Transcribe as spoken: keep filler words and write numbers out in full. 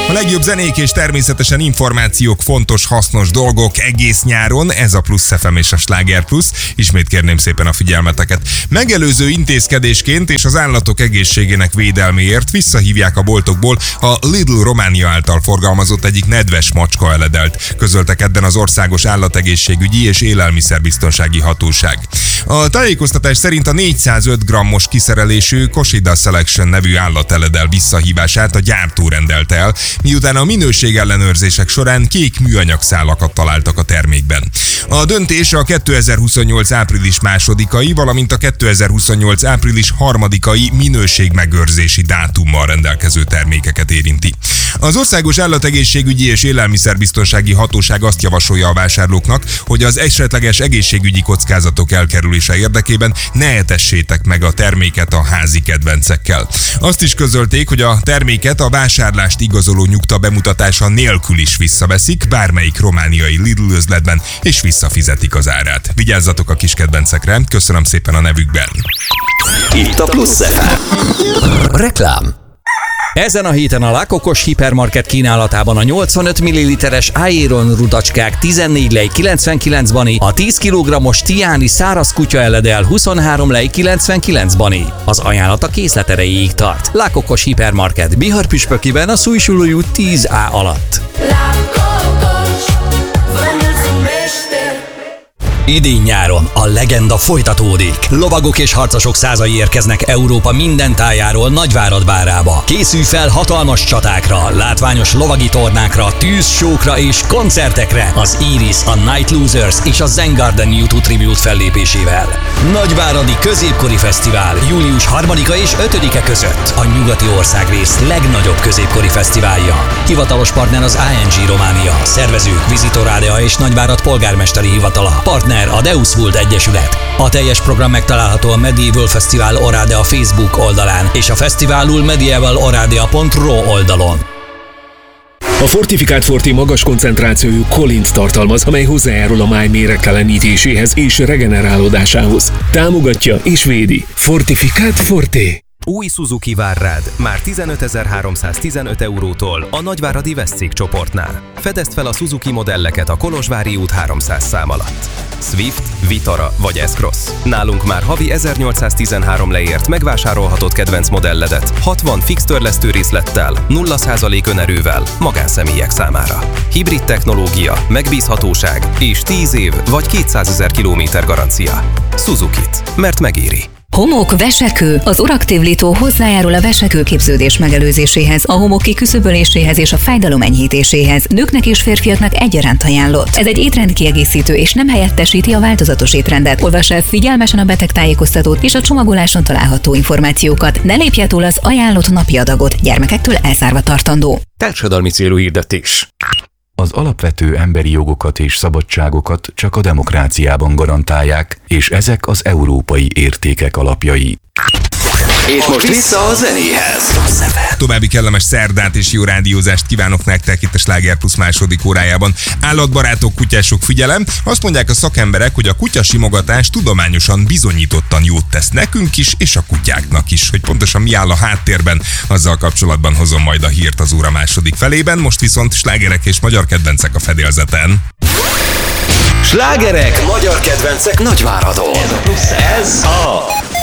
A legjobb zenék és természetesen információk, fontos, hasznos dolgok egész nyáron, ez a Plusz ef em és a Sláger Plusz. Ismét kérném szépen a figyelmeteket. Megelőző intézkedésként és az állatok egészségének védelméért visszahívják a boltokból a Lidl Románia által forgalmazott egyik nedves macska eledelt, közölte kedden az Országos Állategészségügyi és Élelmiszerbiztonsági Hatóság. A tájékoztatás szerint a négyszázöt grammos kiszerelésű Koshida Selection nevű állateledel visszahívását a gyártó rendelte el, miután a minőségellenőrzések során kék műanyag szálakat találtak a termékben. A döntés a kétezer-huszonnyolc április másodikai, valamint a kétezer-huszonnyolc április harmadikai minőségmegőrzési dátummal rendelkező termékeket érinti. Az Országos Állategészségügyi és Élelmiszerbiztonsági Hatóság azt javasolja a vásárlóknak, hogy az esetleges egészségügyi kockázatok elkerülése érdekében ne etessétek meg a terméket a házi kedvencekkel. Azt is közölték, hogy a terméket a vásárlást igazoló nyugta bemutatása nélkül is visszaveszik bármelyik romániai Lidl üzletben, és visszafizetik az árát. Vigyázzatok a kis kedvencekre, köszönöm szépen a nevükben. Itt a Plusz ef em. Reklám. Ezen a héten a Lakokos Hipermarket kínálatában a nyolcvanöt milliliteres Aeron rudacskák tizennégy lej kilencvenkilenc bani, a tíz kilogrammos Tiani száraz kutya eledel huszonhárom lej kilencvenkilenc bani. Az ajánlat a készlet erejéig tart. Lakokos Hipermarket Bihar-Püspökiben a Szújsulói út tíz á alatt. Idén-nyáron a legenda folytatódik. Lovagok és harcosok százai érkeznek Európa minden tájáról Nagyvárad várába. Készülj fel hatalmas csatákra, látványos lovagi tornákra, tűzsókra és koncertekre az Iris, a Night Losers és a Zen Garden u kettő Tribute fellépésével. Nagyváradi Középkori Fesztivál július harmadika és ötödike között a nyugati országrész legnagyobb középkori fesztiválja. Hivatalos partner az i en gé Románia, szervezők Visitor Ádea és Nagyvárad polgármesteri hivatala. Partner a Deus Vult Egyesület. A teljes program megtalálható a Medieval Fesztivál Oradea Facebook oldalán és a fesztiválul medieval oradea pont ro oldalon. A Fortifikált Forte magas koncentrációjú kolint tartalmaz, amely hozzájárul a máj méregtelenítéséhez és regenerálódásához. Támogatja és védi. Fortifikált Forte. Új Suzuki vár rád már tizenötezer-háromszáztizenöt eurótól a nagyváradi Vesszék csoportnál. Fedezd fel a Suzuki modelleket a Kolozsvári út háromszáz szám alatt. Swift, Vitara vagy S-Cross. Nálunk már havi ezernyolcszáztizenhárom leért megvásárolhatod kedvenc modelledet, hatvan fix törlesztő részlettel, nulla százalék önerővel, magánszemélyek számára. Hibrid technológia, megbízhatóság és tíz év vagy kétszázezer kilométer garancia. Suzuki-t, mert megéri. Homok, vesekő. Az Oraktiv-Litó hozzájárul a vesekőképződés megelőzéséhez, a homok kiküszöböléséhez és a fájdalom enyhítéséhez. Nőknek és férfiaknak egyaránt ajánlott. Ez egy étrendkiegészítő és nem helyettesíti a változatos étrendet. Olvass el figyelmesen a betegtájékoztatót és a csomagoláson található információkat. Ne lépje túl az ajánlott napi adagot, gyermekektől elzárva tartandó. Társadalmi célú hirdetés. Az alapvető emberi jogokat és szabadságokat csak a demokráciában garantálják, és ezek az európai értékek alapjai. És most vissza a zenéhez. További kellemes szerdát és jó rádiózást kívánok nektek itt a Sláger Plusz második órájában. Állatbarátok, kutyások, figyelem! Azt mondják a szakemberek, hogy a kutyasimogatás tudományosan bizonyítottan jót tesz nekünk is, és a kutyáknak is. Hogy pontosan mi áll a háttérben, azzal kapcsolatban hozom majd a hírt az óra második felében. Most viszont slágerek és magyar kedvencek a fedélzeten. Slágerek, magyar kedvencek Nagyváradon. Ez a